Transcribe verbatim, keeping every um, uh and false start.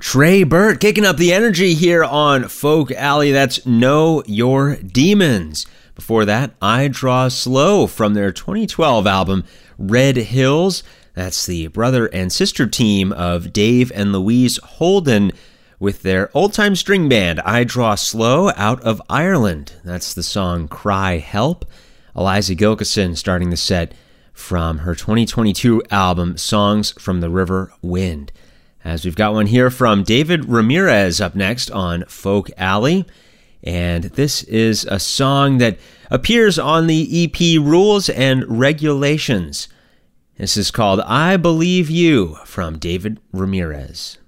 Trey Burt kicking up the energy here on Folk Alley. That's Know Your Demons. Before that, I Draw Slow from their twenty twelve album, Red Hills. That's the brother and sister team of Dave and Louise Holden with their old-time string band, I Draw Slow, out of Ireland. That's the song Cry Help. Eliza Gilkyson starting the set from her twenty twenty-two album, Songs from the River Wind. As we've got one here from David Ramirez up next on Folk Alley. And this is a song that appears on the E P Rules and Regulations. This is called I Believe You from David Ramirez.